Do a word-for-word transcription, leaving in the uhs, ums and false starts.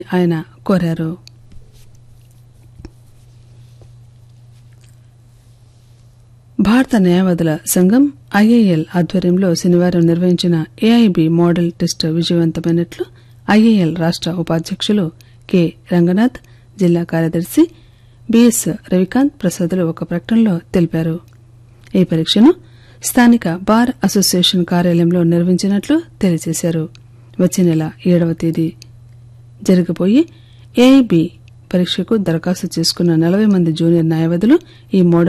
ఆయన కోరారు. భారత న్యాయవాదుల సంఘం ఐఏఎల్ ఆధ్వర్యంలో శనివారం నిర్వహించిన ఏఐబీ మోడల్ టెస్ట్ విజయవంతమైనట్లు ఐఏఎల్ రాష్ట ఉపాధ్యకులు కె రంగనాథ్, జిల్లా కార్యదర్శి బిఎస్ రవికాంత్ ప్రసాదులు ఒక ప్రకటనలో తెలిపారు. ఈ పరీక్షను స్థానిక బార్ అసోసియేషన్ కార్యాలయంలో నిర్వహించినట్లు తెలియజేశారు. వచ్చే నెల ఏడవ తేదీ జరగబోయే ఏఐబీ పరీక్షకు దరఖాస్తు చేసుకున్న నలభై మంది జూనియర్ న్యాయవాదులు ఈ మోడల్